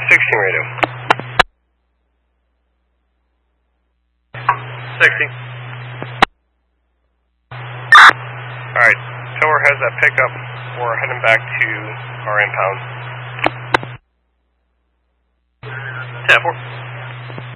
16 radio. 60. Alright, tower has that pickup. We're heading back to our impound. 10-4.